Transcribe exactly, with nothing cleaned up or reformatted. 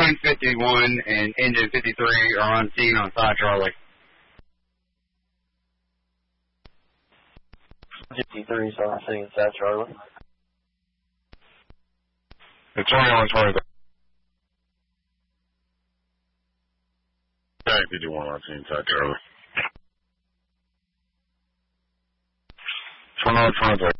Plane fifty-one and Engine fifty-three are on scene on side Charlie. fifty-three is on scene, side Charlie. It's twenty-one, twenty-three. fifty-one on scene, side Charlie. twenty-one, twenty-three.